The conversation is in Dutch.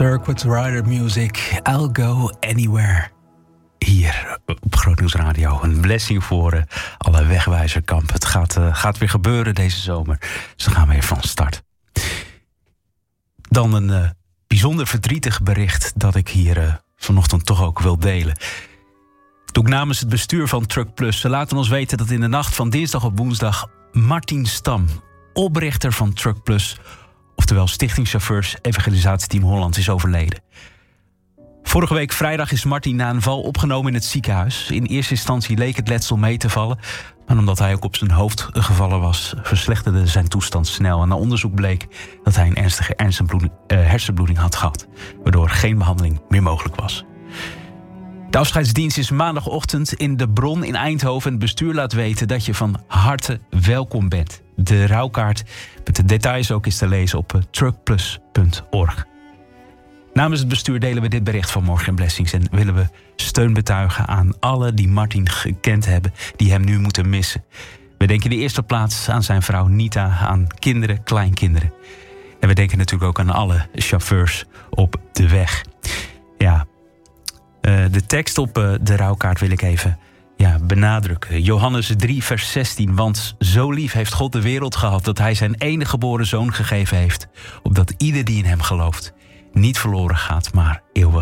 Circuit Rider Music, I'll Go Anywhere. Hier op Groot Nieuws Radio. Een blessing voor alle wegwijzerkamp. Het gaat weer gebeuren deze zomer. Dus dan gaan we weer van start. Dan een bijzonder verdrietig bericht dat ik hier vanochtend toch ook wil delen. Doe ik namens het bestuur van Truck Plus. Ze laten ons weten dat in de nacht van dinsdag op woensdag Martin Stam, oprichter van Truck Plus, oftewel Stichting Chauffeurs Evangelisatieteam Holland, is overleden. Vorige week vrijdag is Martin na een val opgenomen in het ziekenhuis. In eerste instantie leek het letsel mee te vallen, maar omdat hij ook op zijn hoofd gevallen was, verslechterde zijn toestand snel. En na onderzoek bleek dat hij een ernstige hersenbloeding had gehad, waardoor geen behandeling meer mogelijk was. De afscheidsdienst is maandagochtend in de Bron in Eindhoven. Het bestuur laat weten dat je van harte welkom bent. De rouwkaart met de details ook is te lezen op truckplus.org. Namens het bestuur delen we dit bericht van Morgen in Blessings en willen we steun betuigen aan allen die Martin gekend hebben, die hem nu moeten missen. We denken in de eerste plaats aan zijn vrouw Nita, aan kinderen, kleinkinderen. En we denken natuurlijk ook aan alle chauffeurs op de weg. Ja, de tekst op de rouwkaart wil ik even benadrukken. Johannes 3 vers 16. Want zo lief heeft God de wereld gehad dat hij zijn enige geboren zoon gegeven heeft, opdat ieder die in hem gelooft niet verloren gaat, maar eeuwig